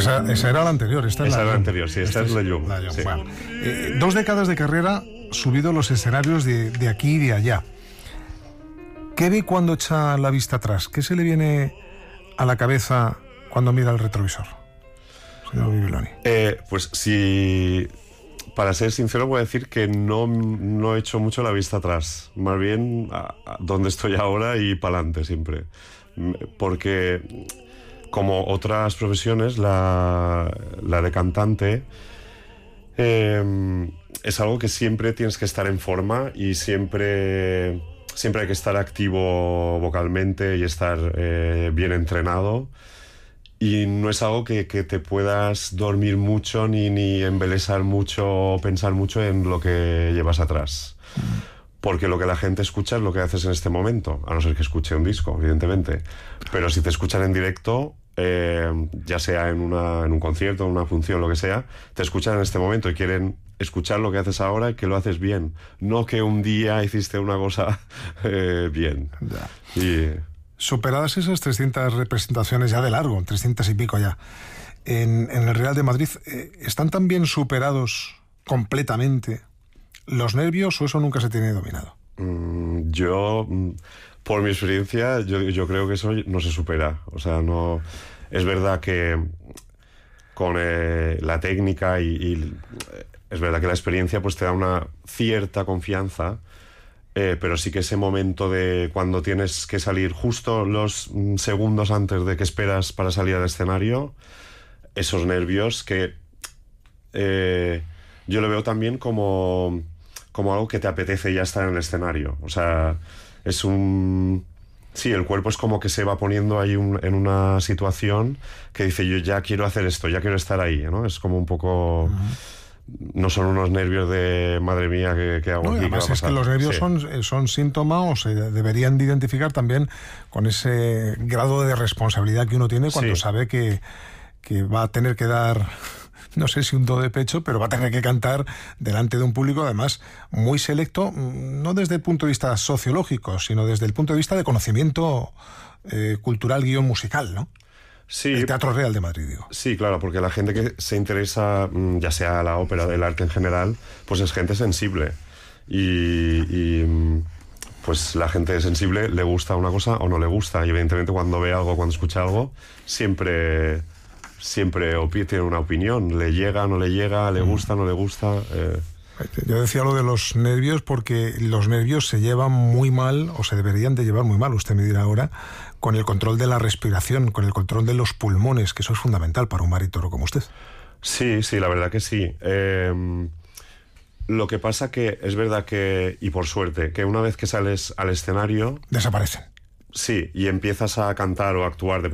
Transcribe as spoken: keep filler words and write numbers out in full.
Esa, esa era la anterior, esta es Esa la era la Llum. anterior, sí, esta, esta es la Llum. La Llum, Sí. bueno. Eh, dos décadas de carrera, subido los escenarios de, de aquí y de allá. ¿Qué ve cuando echa la vista atrás? ¿Qué se le viene a la cabeza cuando mira el retrovisor, señor Bibiloni? Eh, pues si... Para ser sincero, voy a decir que no, no he hecho mucho la vista atrás. Más bien a, a donde estoy ahora y para adelante siempre. Porque, como otras profesiones, la, la de cantante eh, es algo que siempre tienes que estar en forma y siempre, siempre hay que estar activo vocalmente y estar eh, bien entrenado. Y no es algo que, que te puedas dormir mucho ni, ni embelesar mucho o pensar mucho en lo que llevas atrás. Porque lo que la gente escucha es lo que haces en este momento, a no ser que escuche un disco, evidentemente. Pero si te escuchan en directo, eh, ya sea en, una, en un concierto, en una función, lo que sea, te escuchan en este momento y quieren escuchar lo que haces ahora y que lo haces bien. No que un día hiciste una cosa eh, bien. Ya. Y... Superadas esas trescientas representaciones ya de largo, trescientas y pico ya, en, en el Real de Madrid, eh, ¿están también superados completamente los nervios o eso nunca se tiene dominado? Mm, yo, por mi experiencia, yo, yo creo que eso no se supera. O sea, no... Es verdad que con eh, la técnica y, y es verdad que la experiencia pues te da una cierta confianza. Eh, pero sí que ese momento de cuando tienes que salir justo los mm, segundos antes de que esperas para salir al escenario, esos nervios que eh, yo lo veo también como, como algo que te apetece ya estar en el escenario. O sea, es un... Sí, el cuerpo es como que se va poniendo ahí un, en una situación que dice yo ya quiero hacer esto, ya quiero estar ahí, ¿no? Es como un poco... Uh-huh. No son unos nervios de madre mía que, que hago no, aquí. Además que es que los nervios sí. son, son síntoma o se deberían de identificar también con ese grado de responsabilidad que uno tiene cuando sí. sabe que, que va a tener que dar, no sé si un do de pecho, pero va a tener que cantar delante de un público además muy selecto, no desde el punto de vista sociológico, sino desde el punto de vista de conocimiento eh, cultural guión musical, ¿no? Sí, el Teatro Real de Madrid, digo. Sí, claro, porque la gente que se interesa, ya sea la ópera, del arte en general, pues es gente sensible. Y, y pues la gente sensible le gusta una cosa o no le gusta. Y evidentemente cuando ve algo, cuando escucha algo, siempre, siempre opi- tiene una opinión. Le llega, no le llega, le gusta, no le gusta... Eh. Yo decía lo de los nervios porque los nervios se llevan muy mal, o se deberían de llevar muy mal, usted me dirá ahora, con el control de la respiración, con el control de los pulmones, que eso es fundamental para un barítono como usted. Sí, sí, la verdad que sí. Eh, lo que pasa que es verdad que, y por suerte, que una vez que sales al escenario... Desaparecen. Sí, y empiezas a cantar o a actuar,